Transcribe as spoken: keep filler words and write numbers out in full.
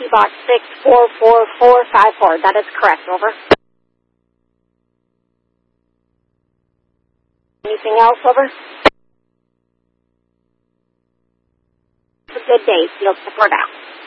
P box six four four four five four. That is correct. Over. Anything else? Over. Have a good day. Field support out.